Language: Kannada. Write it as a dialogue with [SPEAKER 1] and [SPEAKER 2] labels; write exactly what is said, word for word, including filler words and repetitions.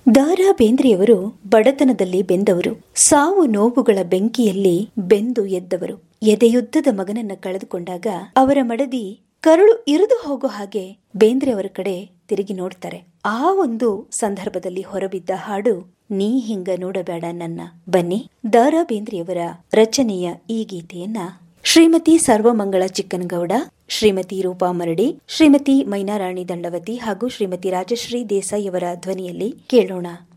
[SPEAKER 1] ದ.ರಾ ಬೇಂದ್ರೆಯವರು ಬಡತನದಲ್ಲಿ ಬೆಂದವರು, ಸಾವು ನೋವುಗಳ ಬೆಂಕಿಯಲ್ಲಿ ಬೆಂದು ಎದ್ದವರು. ಎದೆಯುದ್ದದ ಮಗನನ್ನ ಕಳೆದುಕೊಂಡಾಗ ಅವರ ಮಡದಿ ಕರುಳು ಇರಿದು ಹೋಗೋ ಹಾಗೆ ಬೇಂದ್ರೆ ಅವರ ಕಡೆ ತಿರುಗಿ ನೋಡ್ತಾರೆ. ಆ ಒಂದು ಸಂದರ್ಭದಲ್ಲಿ ಹೊರಬಿದ್ದ ಹಾಡು ನೀ ಹಿಂಗ ನೋಡಬೇಡ ನನ್ನ. ಬನ್ನಿ ದ.ರಾ ಬೇಂದ್ರೆಯವರ ರಚನೆಯ ಈ ಗೀತೆಯನ್ನ ಶ್ರೀಮತಿ ಸರ್ವಮಂಗಳ ಚಿಕ್ಕನಗೌಡ, ಶ್ರೀಮತಿ ರೂಪಾ ಮರಡಿ, ಶ್ರೀಮತಿ ಮೈನಾರಾಣಿ ದಂಡವತಿ ಹಾಗೂ ಶ್ರೀಮತಿ ರಾಜಶ್ರೀ ದೇಸಾಯಿ ಅವರ ಧ್ವನಿಯಲ್ಲಿ ಕೇಳೋಣ.